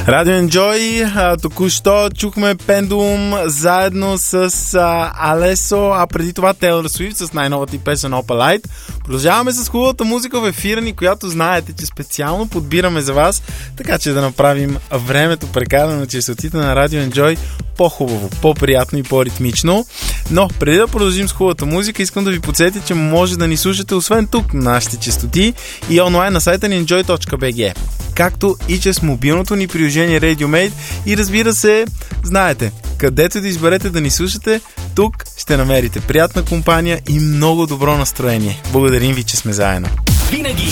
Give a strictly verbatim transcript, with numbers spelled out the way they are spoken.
Радио Enjoy, току-що чухме Пендулум заедно с а, Алесо, а преди това Тейлор Суифт с най-новата и песен Opal Light. Продължаваме с хубавата музика в ефира ни, която знаете, че специално подбираме за вас, така че да направим времето прекарано на честотите на Радио Enjoy по-хубаво, по-приятно и по-ритмично. Но преди да продължим с хубавата музика, искам да ви подсетя, че може да ни слушате освен тук на нашите честоти и онлайн на сайта ни enjoy точка би джи, както и чрез мобилното ни приложение RadioMate и разбира се, знаете, където да изберете да ни слушате, тук ще намерите приятна компания и много добро настроение. Благодарим ви, че сме заедно. Винаги